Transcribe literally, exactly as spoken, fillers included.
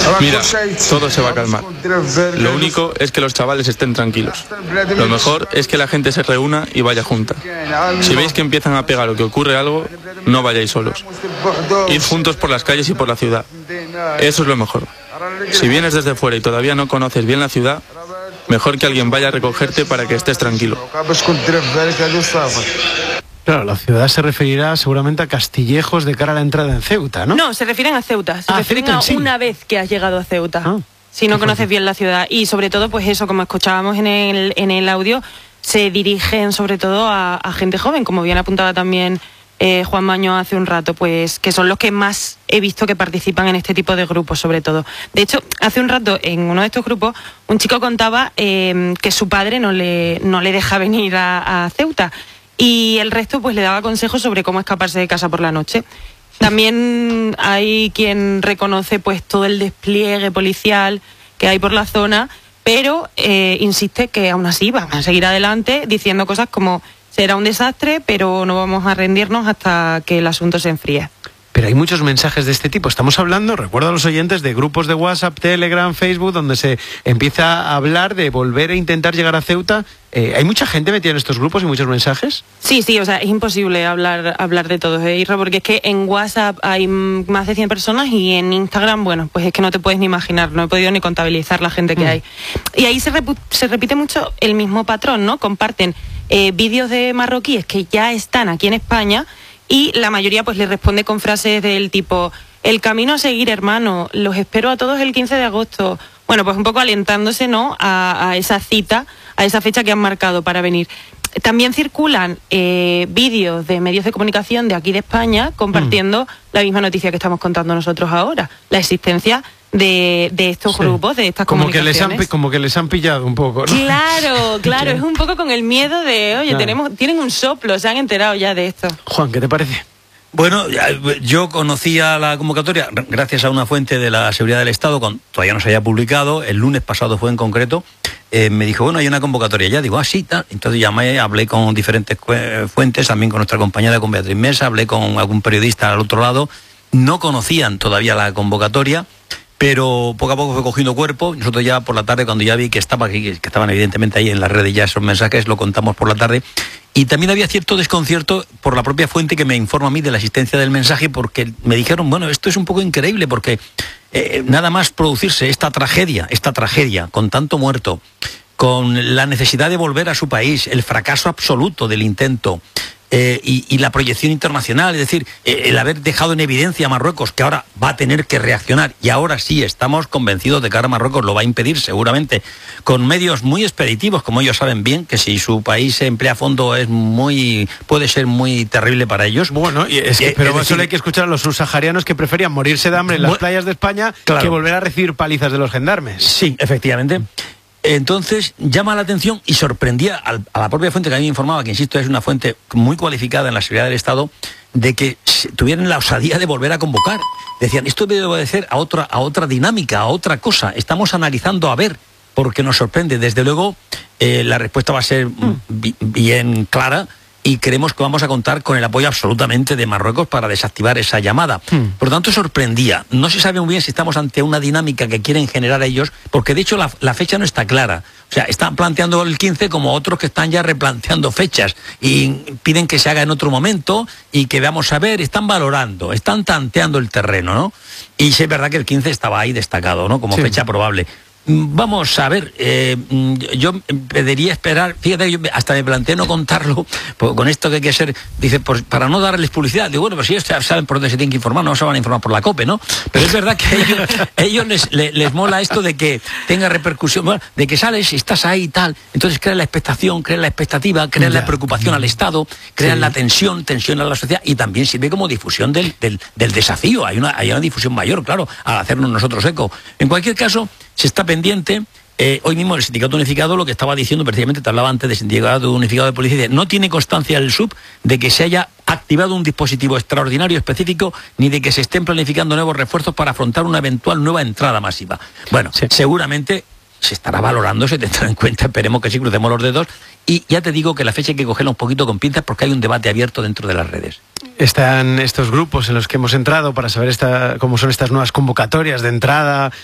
Mira, todo se va a calmar. Lo único es que los chavales estén tranquilos. Lo mejor es que la gente se reúna y vaya junta. Si veis que empiezan a pegar o que ocurre algo, no vayáis solos. Id juntos por las calles y por la ciudad. Eso es lo mejor. Si vienes desde fuera y todavía no conoces bien la ciudad, mejor que alguien vaya a recogerte para que estés tranquilo. Claro, la ciudad se referirá seguramente a Castillejos de cara a la entrada en Ceuta, ¿no? No, se refieren a Ceuta. Se ah, refieren Ceuta a sí. una vez que has llegado a Ceuta. Ah, si no conoces bien la ciudad. Y sobre todo, pues eso, como escuchábamos en el, en el audio, se dirigen sobre todo a, a gente joven, como bien apuntaba también eh, Juan Maño hace un rato, pues que son los que más he visto que participan en este tipo de grupos, sobre todo. De hecho, hace un rato, en uno de estos grupos, un chico contaba eh, que su padre no le, no le deja venir a, a Ceuta. Y el resto pues le daba consejos sobre cómo escaparse de casa por la noche. También hay quien reconoce pues todo el despliegue policial que hay por la zona, pero eh, insiste que aún así van a seguir adelante diciendo cosas como será un desastre, pero no vamos a rendirnos hasta que el asunto se enfríe. Pero hay muchos mensajes de este tipo. Estamos hablando, recuerdo a los oyentes, de grupos de WhatsApp, Telegram, Facebook, donde se empieza a hablar de volver a intentar llegar a Ceuta. Eh, ¿Hay mucha gente metida en estos grupos y muchos mensajes? Sí, sí, o sea, es imposible hablar hablar de todos, ¿eh, Isra? Porque es que en WhatsApp hay más de cien personas y en Instagram, bueno, pues es que no te puedes ni imaginar, no he podido ni contabilizar la gente que mm. hay. Y ahí se, se repite mucho el mismo patrón, ¿no? Comparten eh, vídeos de marroquíes que ya están aquí en España. Y la mayoría pues le responde con frases del tipo el camino a seguir, hermano, los espero a todos el quince de agosto. Bueno, pues un poco alentándose, ¿no?, a, a esa cita, a esa fecha que han marcado para venir. También circulan eh, vídeos de medios de comunicación de aquí de España compartiendo mm. la misma noticia que estamos contando nosotros ahora, la existencia de, de estos sí. grupos, de estas como comunicaciones. Que les han, como que les han pillado un poco, ¿no? Claro, claro, es un poco con el miedo de, oye, claro. tenemos, tienen un soplo, se han enterado ya de esto. Juan, ¿qué te parece? Bueno, yo conocía la convocatoria gracias a una fuente de la Seguridad del Estado, con, todavía no se había publicado, el lunes pasado fue en concreto, eh, me dijo, bueno, hay una convocatoria ya, digo, ah, sí, tal. Entonces llamé, hablé con diferentes fuentes, también con nuestra compañera, con Beatriz Mesa, hablé con algún periodista al otro lado, no conocían todavía la convocatoria, pero poco a poco fue cogiendo cuerpo. Nosotros ya por la tarde, cuando ya vi que, estaba, que estaban evidentemente ahí en las redes ya esos mensajes, lo contamos por la tarde. Y también había cierto desconcierto por la propia fuente que me informa a mí de la existencia del mensaje, porque me dijeron, bueno, esto es un poco increíble, porque eh, nada más producirse esta tragedia, esta tragedia, con tanto muerto, con la necesidad de volver a su país, el fracaso absoluto del intento, Eh, y, y la proyección internacional, es decir, eh, el haber dejado en evidencia a Marruecos, que ahora va a tener que reaccionar, y ahora sí estamos convencidos de que ahora Marruecos lo va a impedir seguramente, con medios muy expeditivos, como ellos saben bien, que si su país se emplea a fondo es muy, puede ser muy terrible para ellos. Bueno, y es que, pero es decir, solo hay que escuchar a los subsaharianos que preferían morirse de hambre en las bueno, playas de España claro. que volver a recibir palizas de los gendarmes. Sí, efectivamente. Entonces llama la atención y sorprendía a la propia fuente que a mí me informaba, que insisto es una fuente muy cualificada en la seguridad del Estado, de que tuvieran la osadía de volver a convocar. Decían, esto debe obedecer a otra, a otra dinámica, a otra cosa. Estamos analizando a ver, porque nos sorprende. Desde luego, eh, la respuesta va a ser mm. bien clara. Y creemos que vamos a contar con el apoyo absolutamente de Marruecos para desactivar esa llamada. Hmm. Por lo tanto, sorprendía. No se sabe muy bien si estamos ante una dinámica que quieren generar ellos, porque de hecho la, la fecha no está clara. O sea, están planteando el quince como otros que están ya replanteando fechas y piden que se haga en otro momento y que veamos a ver, están valorando, están tanteando el terreno, ¿no? Y sí es verdad que el quince estaba ahí destacado, ¿no?, como sí. fecha probable. Vamos a ver, eh, yo pediría esperar, fíjate, yo hasta me planteé no contarlo, con esto que hay que ser, dice, pues, para no darles publicidad. Digo, bueno, pues si ellos saben por dónde se tienen que informar, no se van a informar por la COPE, ¿no? Pero es verdad que a ellos, a ellos les, les, les mola esto de que tenga repercusión, bueno, de que sales y estás ahí y tal, entonces crean la expectación, crean la expectativa, crean ya. la preocupación al Estado, crean sí. la tensión, tensión a la sociedad, y también sirve como difusión del, del, del desafío. Hay una, hay una difusión mayor, claro, al hacernos nosotros eco. En cualquier caso, se está pendiente. Eh, hoy mismo el Sindicato Unificado lo que estaba diciendo, precisamente te hablaba antes del Sindicato Unificado de Policía, dice, no tiene constancia el S U B de que se haya activado un dispositivo extraordinario específico ni de que se estén planificando nuevos refuerzos para afrontar una eventual nueva entrada masiva. Bueno, sí. seguramente se estará valorando, se tendrá en cuenta, esperemos que sí, crucemos los dedos, y ya te digo que la fecha hay que cogerla un poquito con pinzas porque hay un debate abierto dentro de las redes. Están estos grupos en los que hemos entrado para saber esta, cómo son estas nuevas convocatorias de entrada